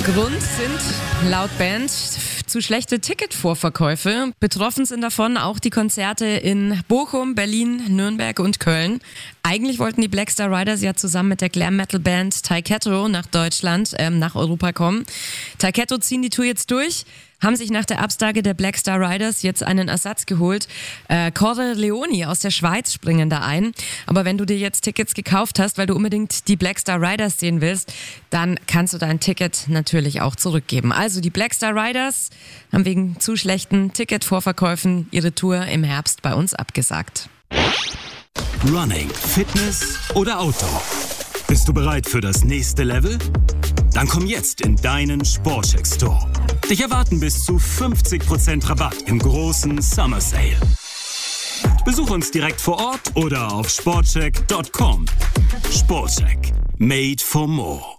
Grund sind laut Band zu schlechte Ticketvorverkäufe. Betroffen sind davon auch die Konzerte in Bochum, Berlin, Nürnberg und Köln. Eigentlich wollten die Black Star Riders ja zusammen mit der Glam-Metal-Band Tyketto nach Deutschland, nach Europa kommen. Tyketto ziehen die Tour jetzt durch, haben sich nach der Absage der Black Star Riders jetzt einen Ersatz geholt. Corde Leoni aus der Schweiz springen da ein. Aber wenn du dir jetzt Tickets gekauft hast, weil du unbedingt die Black Star Riders sehen willst, dann kannst du dein Ticket natürlich auch zurückgeben. Also die Black Star Riders haben wegen zu schlechten Ticketvorverkäufen ihre Tour im Herbst bei uns abgesagt. Running, Fitness oder Outdoor? Bist du bereit für das nächste Level? Dann komm jetzt in deinen Sportcheck Store. Dich erwarten bis zu 50% Rabatt im großen Summer Sale. Besuch uns direkt vor Ort oder auf sportcheck.com. Sportcheck, made for more.